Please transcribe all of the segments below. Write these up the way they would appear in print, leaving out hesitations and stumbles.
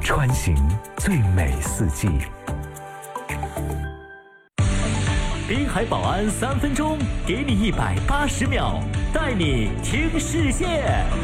穿行最美四季。 滨海保安3分钟，给你180秒，带你听世界。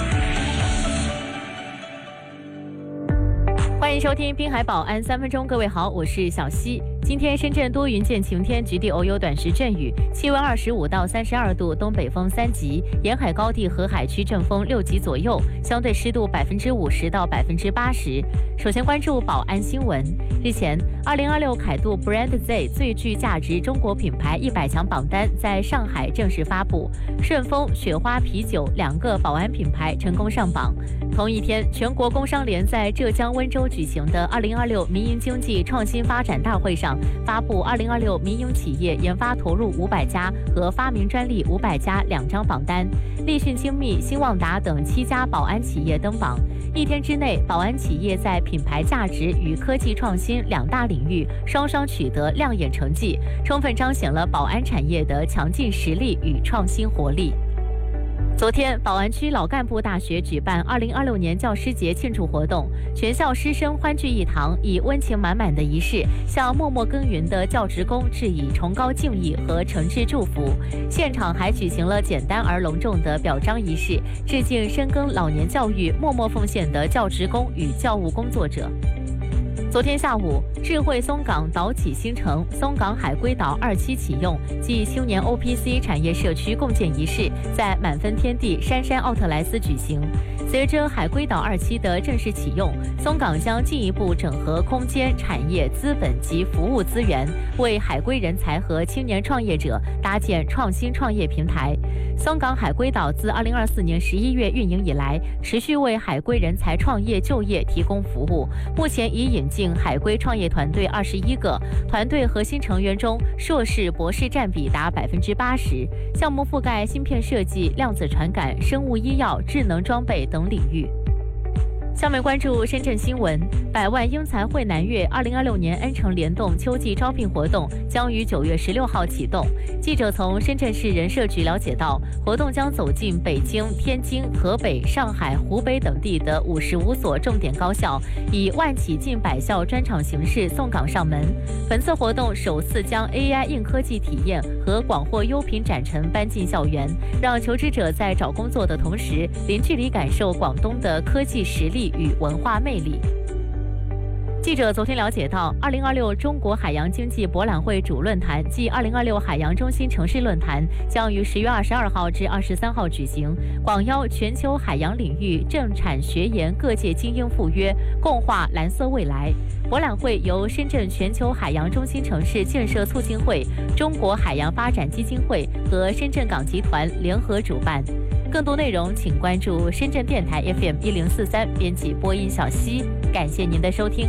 欢迎收听滨海保安3分钟，各位好，我是小溪。今天深圳多云见晴天，局地偶有短时阵雨，气温25到32度，东北风3级，沿海高地和海区阵风6级左右，相对湿度50%到80%。首先关注保安新闻。日前，2026凯度 Brand Z 最具价值中国品牌100强榜单在上海正式发布，顺丰、雪花啤酒2个保安品牌成功上榜。同一天，全国工商联在浙江温州举行的2026民营经济创新发展大会上，发布2026民营企业研发投入500家和发明专利500家2张榜单，立讯精密、兴旺达等7家保安企业登榜。一天之内，保安企业在品牌价值与科技创新2大领域双双取得亮眼成绩，充分彰显了保安产业的强劲实力与创新活力。昨天，宝安区老干部大学举办2026年教师节庆祝活动，全校师生欢聚一堂，以温情满满的仪式向默默耕耘的教职工致以崇高敬意和诚挚祝福。现场还举行了简单而隆重的表彰仪式，致敬深耕老年教育、默默奉献的教职工与教务工作者。昨天下午，智慧松港岛起新城、松港海龟岛2期启用暨青年 OPC 产业社区共建仪式在满分天地杉杉奥特莱斯举行。随着海龟岛2期的正式启用，松港将进一步整合空间、产业、资本及服务资源，为海归人才和青年创业者搭建创新创业平台。松港海龟岛自2024年11月运营以来，持续为海归人才创业就业提供服务，目前已引进海归创业团队21个，团队核心成员中硕士、博士占比达80%，项目覆盖芯片设计、量子传感、生物医药、智能装备等领域。下面关注深圳新闻。百万英才汇南粤2026年恩城联动秋季招聘活动将于9月16号启动。记者从深圳市人社局了解到，活动将走进北京、天津、河北、上海、湖北等地的55所重点高校，以万企近百校专场形式送岗上门。本次活动首次将 AI 硬科技体验和广货优品展陈搬进校园，让求职者在找工作的同时，零距离感受广东的科技实力与文化魅力。记者昨天了解到，2026中国海洋经济博览会主论坛暨2026海洋中心城市论坛将于10月22号至23号举行，广邀全球海洋领域政产学研各界精英赴约，共话蓝色未来。博览会由深圳全球海洋中心城市建设促进会、中国海洋发展基金会和深圳港集团联合主办。更多内容请关注深圳电台 FM1043，编辑播音小溪。感谢您的收听。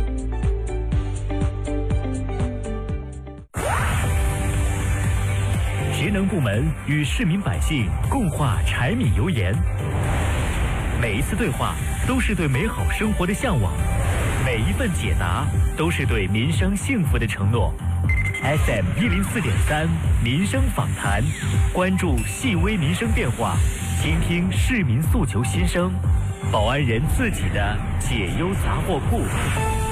职能部门与市民百姓共话柴米油盐，每一次对话都是对美好生活的向往，每一份解答都是对民生幸福的承诺。FM104.3民生访谈，关注细微民生变化，倾听市民诉求心声，保安人自己的解忧杂货铺。